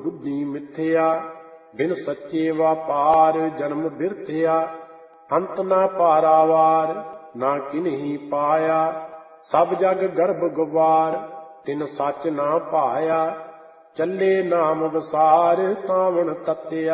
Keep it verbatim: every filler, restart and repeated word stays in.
ਬੁੱਧੀ ਮਿਥਿਆ। ਬਿਨ ਸੱਚੇ ਵਾਪਾਰ ਜਨਮ ਬਿਰਥਿਆ। ਅੰਤ ਨਾ ਪਾਰਾਵਾਰ ਨਾ ਕਿਨਹੀ ਪਾਇਆ। ਸਭ ਜਗ ਗਰਭ ਗਵਾਰ ਤਿਨ ਸੱਚ ਨਾ ਭਾਇਆ। ਚੱਲੇ ਨਾਮ ਵਸਾਰ ਤਾਵਣ ਤਤਿਆ।